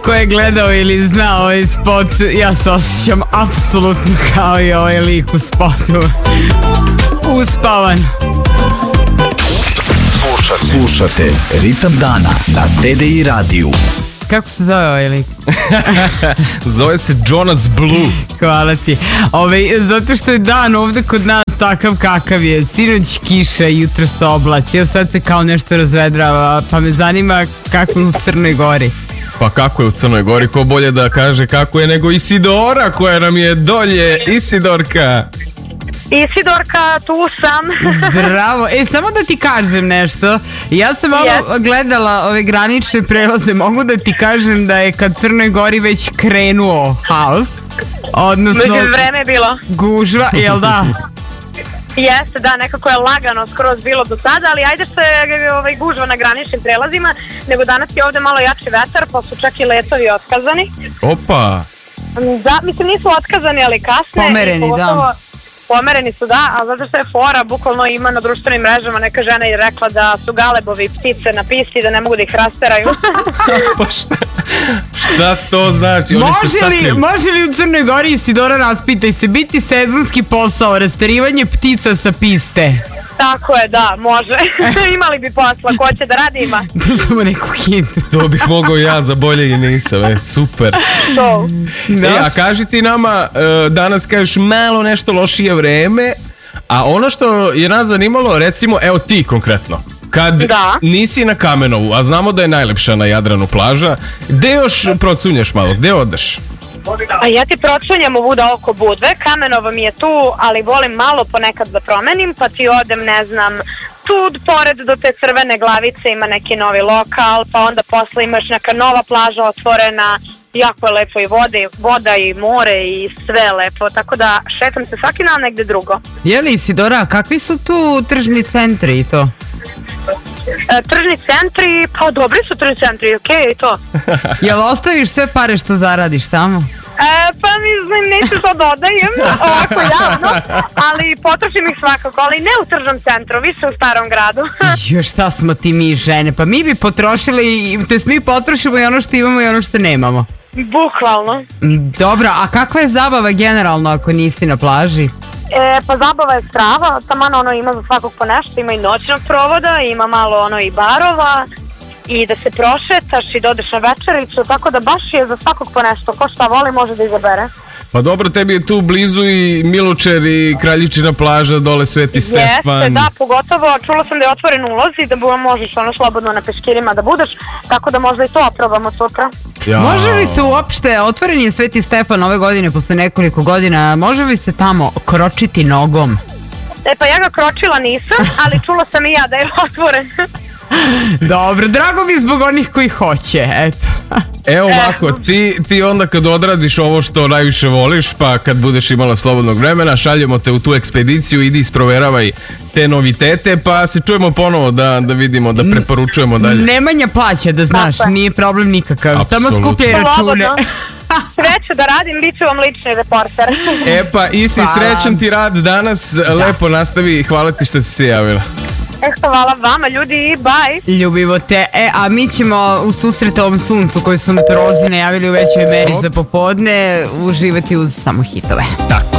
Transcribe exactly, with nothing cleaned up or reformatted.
ko je gledao ili znao ovaj spot, ja se osjećam apsolutno kao i ovaj lik u spotu. Uspavan. Slušate Ritam dana na T D I radiju. Kako se zove ovaj lik? Zove se Jonas Blue. Hvala ti. Ove, zato što je dan ovde kod nas takav kakav je. Sinoć kiša, jutro se oblaci. Evo sad se kao nešto razvedrava. Pa me zanima kako je u Crnoj Gori. Pa kako je u Crnoj Gori? Ko bolje da kaže kako je nego Isidora koja nam je dolje. Isidorka. Isidorka, tu sam. Bravo. E, samo da ti kažem nešto. Ja sam malo yes. gledala ove granične prelaze. Mogu da ti kažem da je kad Crnoj Gori već krenuo haos. Odnosno... Među vreme je bilo. Gužva, jel da? Jeste, da, nekako je lagano skroz bilo do sada, ali ajde što je ovaj, gužva na graničnim prelazima, nego danas je ovde malo jači vetar, pa su čak i letovi otkazani. Opa! Da, mislim nisu otkazani, ali kasne. Pomereni, da. Pomereni su, da, a zato što je fora, bukvalno ima na društvenim mrežama, neka žena je rekla da su galebovi ptice na pisti i da ne mogu da ih rasteraju. Pa šta, šta to znači? Oni može, se li, može li u Crnoj Gori, Isidora, raspitaj se, biti sezonski posao, rasterivanje ptica sa piste? Tako je, da, može. Imali bi posla, ko će da radi ima. To samo neku hitu. To bih mogao ja, za bolje i nisam, e, super. To. Da. E, a kaži ti nama, danas kažeš malo nešto lošije vreme, a ono što je nas zanimalo, recimo, evo ti konkretno, kad da. nisi na Kamenovu, a znamo da je najlepša na Jadranu plaža, gde još procunješ malo, gde odeš? A ja ti procunjam ovuda oko Budve, Kamenova mi je tu, ali volim malo ponekad da promenim, pa ti odem, ne znam, tu pored do te Crvene glavice ima neki novi lokal, pa onda posle imaš neka nova plaža otvorena, jako je lepo i vode, voda i more i sve lepo, tako da šetam se svaki dan negde drugo. Jeli, Isidora, kakvi su tu tržni centri i to? E, tržni centri, pa dobri su tržni centri, okej okay, i to. Jel ostaviš sve pare što zaradiš tamo? E, pa mislim, neću to dodajem, ovako javno, ali potrošim ih svakako, ali ne u tržnom centru, više u starom gradu. Jo, šta smo ti mi žene, pa mi bi potrošili, te mi potrošimo i ono što imamo i ono što nemamo. Bukvalno. Dobro, a kakva je zabava generalno ako nisi na plaži? E, pa zabava je strava, taman ono ima za svakog po nešto, ima i noćnog provoda, ima malo ono i barova i da se prošetaš i da odeš na večericu, tako da baš je za svakog po nešto, ko šta voli može da izabere. Pa dobro, tebi je tu blizu i Milučer i Kraljičina plaža, dole Sveti Stefan. Jeste, da, pogotovo čula sam da je otvoren ulaz i da bu, možeš ono slobodno na peškirima da budeš, tako da možda i to oprobamo sutra. Ja. Može li se uopšte, otvoren je Sveti Stefan ove godine posle nekoliko godina, može li se tamo kročiti nogom? E pa ja ga kročila nisam, ali čula sam i ja da je otvoren. Dobro, drago mi zbog onih koji hoće, eto. Evo ovako, ti, ti onda kad odradiš ovo što najviše voliš, pa kad budeš imala slobodnog vremena, šaljemo te u tu ekspediciju, idi isproveраvaj te novitete, pa se čujemo ponovo da, da vidimo, da preporučujemo dalje. Nemanja plaća, da znaš, Tako. nije problem nikakav, Apsolutno. samo skupljaj račune. Sve ću da radim, bit ću vam lični reporter. E pa, Isi, srećan ti rad danas, da. lepo nastavi i hvala ti što si se javila. E, hvala vama ljudi i bye. Ljubimo te. E, a mi ćemo u susret ovom suncu koji su meteorolozi najavili u većoj meri za popodne uživati uz samo hitove. Tako.